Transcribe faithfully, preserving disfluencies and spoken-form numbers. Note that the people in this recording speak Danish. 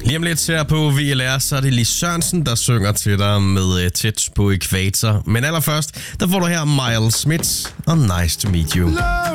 Lige om lidt her på V L R, så er det Lis Sørensen, der synger til dig med Tæt på Ækvator. Men allerførst, der får du her Miles Smith og Nice to Meet You.